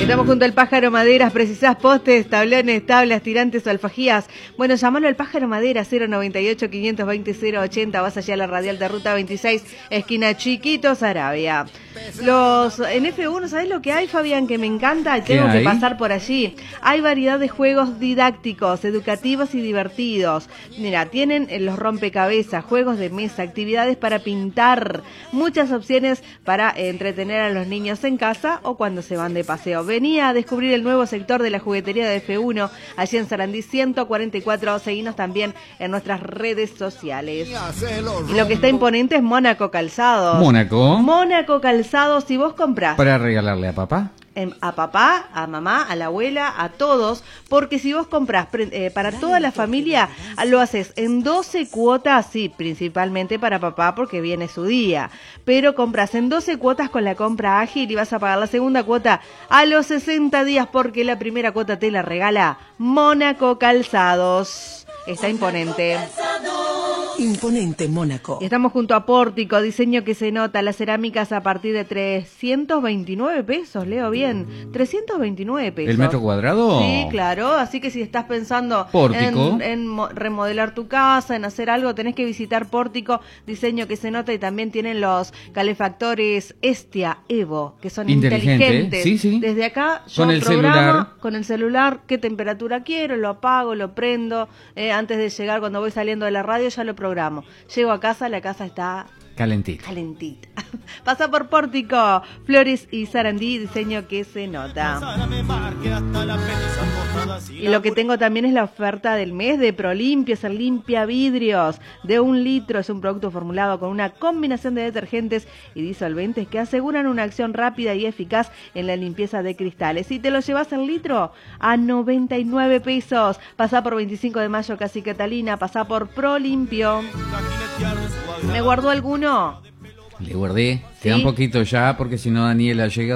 Estamos junto al Pájaro Maderas. Precisás postes, tablones, tablas, tirantes o alfajías. Bueno, llamalo al Pájaro Madera, 098-520-080. Vas allá a la radial de Ruta 26, esquina Chiquitos, Arabia. En F1, ¿sabés lo que hay, Fabián? Que me encanta y tengo que pasar por allí. Hay variedad de juegos didácticos, educativos y divertidos. Mira, tienen los rompecabezas, juegos de mesa, actividades para pintar, muchas opciones para entretener a los niños en casa o cuando se van de paseo. Venía a descubrir el nuevo sector de la juguetería de F1, allí en Sarandí 144. Seguinos también en nuestras redes sociales. Y lo que está imponente es Mónaco Calzados. Mónaco Calzados, si vos comprás para regalarle a papá, a papá, a mamá, a la abuela, a todos, porque si vos comprás para toda la familia, lo haces en 12 cuotas, sí, principalmente para papá porque viene su día, pero compras en 12 cuotas con la compra ágil y vas a pagar la segunda cuota a los 60 días porque la primera cuota te la regala Mónaco Calzados. Está imponente. Imponente Mónaco. Estamos junto a Pórtico, diseño que se nota, las cerámicas a partir de 329 pesos, leo bien, 329 pesos. ¿El metro cuadrado? Sí, claro, así que si estás pensando en remodelar tu casa, en hacer algo, tenés que visitar Pórtico, diseño que se nota, y también tienen los calefactores Estia Evo, que son inteligentes. Sí, sí. Desde acá yo con el celular, qué temperatura quiero, lo apago, lo prendo, antes de llegar, cuando voy saliendo de la radio ya lo programo. Llego a casa, la casa está calentita. Pasa por Pórtico, Flores y Sarandí, diseño que se nota. Y lo que tengo también es la oferta del mes de ProLimpio, es el limpia vidrios de 1 litro. Es un producto formulado con una combinación de detergentes y disolventes que aseguran una acción rápida y eficaz en la limpieza de cristales. Y te lo llevas el litro a 99 pesos. Pasá por 25 de mayo, Casi Catalina, pasá por ProLimpio. ¿Me guardó alguno? Le guardé. ¿Sí? Queda un poquito ya porque si no Daniela llega